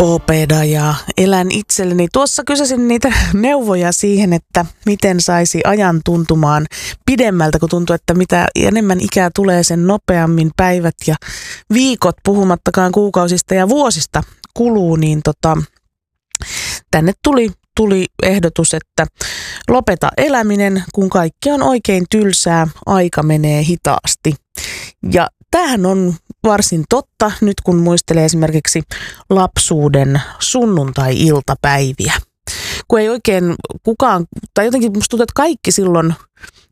Popeda ja elän itselleni. Tuossa kysäsin niitä neuvoja siihen, että miten saisi ajan tuntumaan pidemmältä, kun tuntuu, että mitä enemmän ikää tulee, sen nopeammin päivät ja viikot, puhumattakaan kuukausista ja vuosista kuluu, niin tänne tuli ehdotus, että lopeta eläminen, kun kaikki on oikein tylsää, aika menee hitaasti. Ja tämähän on varsin totta nyt, kun muistelee esimerkiksi lapsuuden sunnuntai-iltapäiviä. Kun ei oikein kukaan, tai jotenkin musta tuntuu, että kaikki silloin